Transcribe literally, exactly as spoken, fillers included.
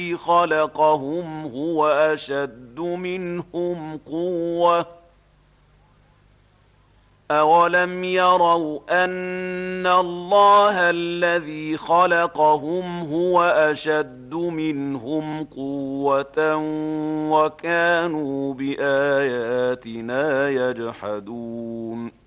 خلقهم هو أشد منهم قوة أولم يروا أن الله الذي خلقهم هو أشد منهم قوة وكانوا بآياتنا يجحدون